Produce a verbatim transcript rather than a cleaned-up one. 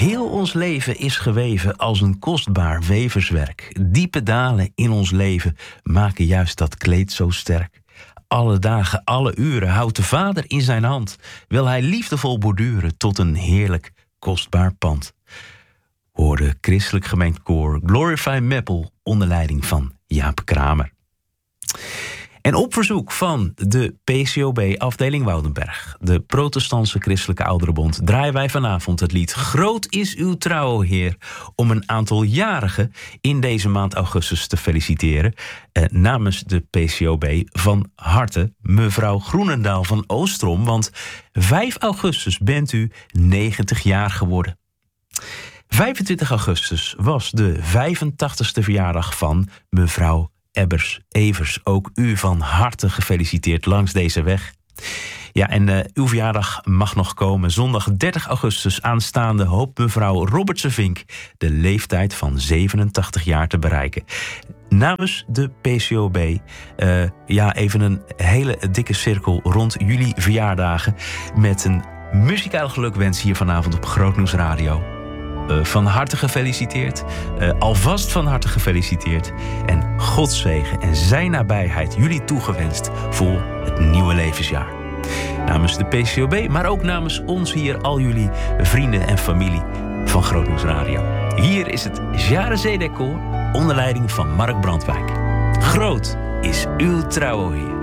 Heel ons leven is geweven als een kostbaar weverswerk. Diepe dalen in ons leven maken juist dat kleed zo sterk. Alle dagen, alle uren houdt de vader in zijn hand. Wil hij liefdevol borduren tot een heerlijk kostbaar pand. Hoorde christelijk gemeend koor Glorify Meppel onder leiding van Jaap Kramer. En op verzoek van de P C O B-afdeling Woudenberg, de Protestantse Christelijke Ouderenbond, draaien wij vanavond het lied Groot is uw trouw, Heer, om een aantal jarigen in deze maand augustus te feliciteren. Eh, namens de P C O B van harte mevrouw Groenendaal van Oostrom, want vijf augustus bent u negentig jaar geworden. vijfentwintig augustus was de vijfentachtigste verjaardag van mevrouw Ebbers Evers. Ook u van harte gefeliciteerd langs deze weg. Ja, en uh, uw verjaardag mag nog komen. Zondag dertig augustus aanstaande hoopt mevrouw Robertse-Vink de leeftijd van zevenentachtig jaar te bereiken. Namens de P C O B, uh, ja, even een hele dikke cirkel rond jullie verjaardagen met een muzikaal gelukwens hier vanavond op Grootnieuws Radio. Uh, van harte gefeliciteerd. Uh, alvast van harte gefeliciteerd. En Gods zegen en zijn nabijheid jullie toegewenst voor het nieuwe levensjaar. Namens de P C O B, maar ook namens ons hier, al jullie vrienden en familie van Grootnieuws Radio. Hier is het Jaren Zedek Koor onder leiding van Mark Brandwijk. Groot is uw trouw, o Heer.